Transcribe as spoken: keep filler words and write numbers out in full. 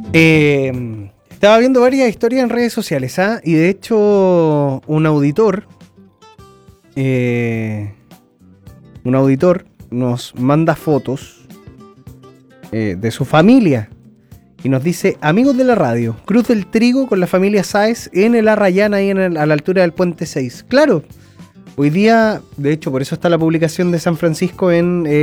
Eh, estaba viendo varias historias en redes sociales, ¿ah? Y de hecho, un auditor, eh, un auditor nos manda fotos eh, de su familia y nos dice: amigos de la radio, Cruz del Trigo con la familia Sáez en el Arrayán, ahí en el, a la altura del Puente seis. Claro, hoy día, de hecho, por eso está la publicación de San Francisco en... Eh,